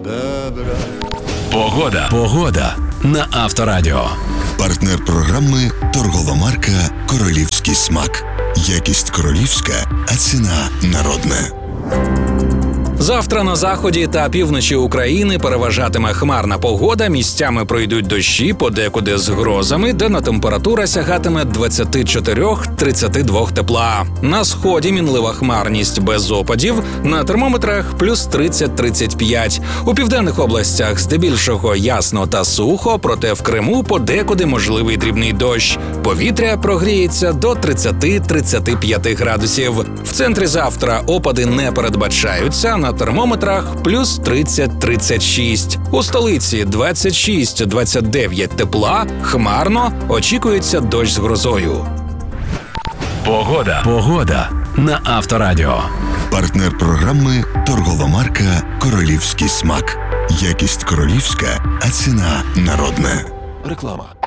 Погода на Авторадіо. Партнер програми торгова марка «Королівський смак». Якість королівська, а ціна народна. Завтра на заході та півночі України переважатиме хмарна погода, місцями пройдуть дощі, подекуди з грозами, денна температура сягатиме 24-32 тепла. На сході мінлива хмарність без опадів, на термометрах плюс 30-35. У південних областях здебільшого ясно та сухо, проте в Криму подекуди можливий дрібний дощ. Повітря прогріється до 30-35 градусів. В центрі завтра опади не передбачаються, на термометрах плюс 30-36. У столиці 26-29 тепла, хмарно, очікується дощ з грозою. Погода на Авторадіо. Партнер програми торгова марка «Королівський смак». Якість королівська, а ціна народна. Реклама.